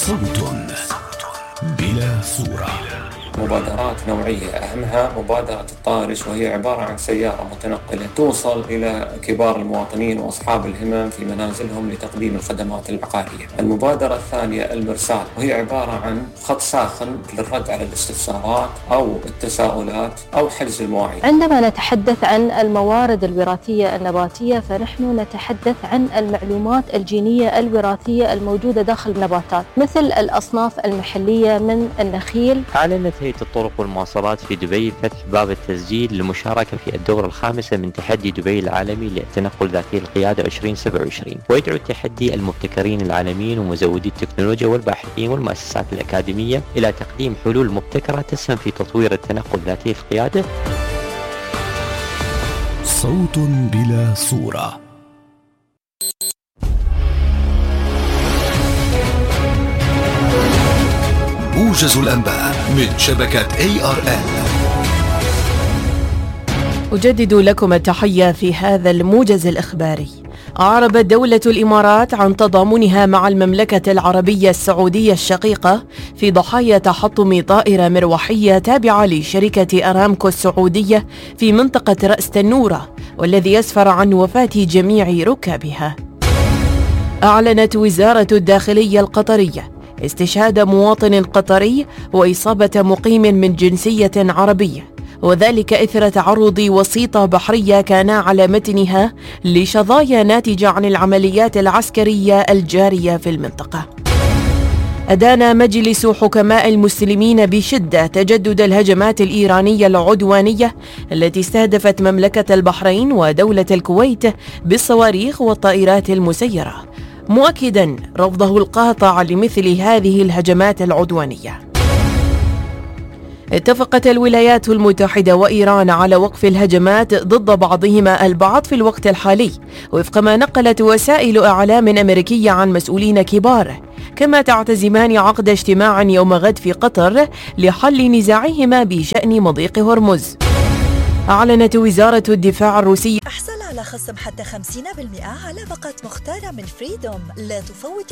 صوت بلا صورة. مبادرات نوعية أهمها مبادرة الطائرش، وهي عبارة عن سيارة متنقلة توصل إلى كبار المواطنين وأصحاب الهمم في منازلهم لتقديم الخدمات العقارية. المبادرة الثانية المرسال، وهي عبارة عن خط ساخن للرد على الاستفسارات أو التساؤلات أو حجز المواعيد. عندما نتحدث عن الموارد الوراثية النباتية فنحن نتحدث عن المعلومات الجينية الوراثية الموجودة داخل النباتات، مثل الأصناف المحلية من النخيل. أعلنت هيئة الطرق والمواصلات في دبي فتح باب التسجيل للمشاركة في الدورة الخامسة من تحدي دبي العالمي للتنقل ذاتي القيادة 2027، ويدعو التحدي المبتكرين العالميين ومزودي التكنولوجيا والباحثين والمؤسسات الأكاديمية إلى تقديم حلول مبتكرة تسهم في تطوير التنقل ذاتي القيادة. صوت بلا صورة. موجز الأنباء من شبكة ARN. أجدد لكم التحية في هذا الموجز الإخباري. أعربت دولة الإمارات عن تضامنها مع المملكة العربية السعودية الشقيقة في ضحايا تحطم طائرة مروحية تابعة لشركة أرامكو السعودية في منطقة رأس تنورة، والذي يسفر عن وفاة جميع ركابها. أعلنت وزارة الداخلية القطرية استشهاد مواطن قطري وإصابة مقيم من جنسية عربية، وذلك إثر تعرض وسيطة بحرية كان على متنها لشظايا ناتجة عن العمليات العسكرية الجارية في المنطقة. أدان مجلس حكماء المسلمين بشدة تجدد الهجمات الإيرانية العدوانية التي استهدفت مملكة البحرين ودولة الكويت بالصواريخ والطائرات المسيرة، مؤكدا رفضه القاطع لمثل هذه الهجمات العدوانية. اتفقت الولايات المتحدة وإيران على وقف الهجمات ضد بعضهما البعض في الوقت الحالي، وفق ما نقلت وسائل إعلام أمريكية عن مسؤولين كبار، كما تعتزمان عقد اجتماع يوم غد في قطر لحل نزاعهما بشأن مضيق هرمز. أعلنت وزارة الدفاع الروسية احصل على خصم حتى 50% على باقات مختارة من فريدوم. لا تفوت